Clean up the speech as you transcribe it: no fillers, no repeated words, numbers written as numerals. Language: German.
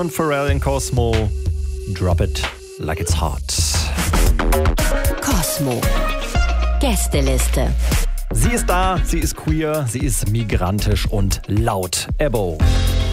Und Pharrell in Cosmo, Drop It Like It's Hot. Cosmo. Gästeliste. Sie ist da, sie ist queer, sie ist migrantisch und laut. Ebbo.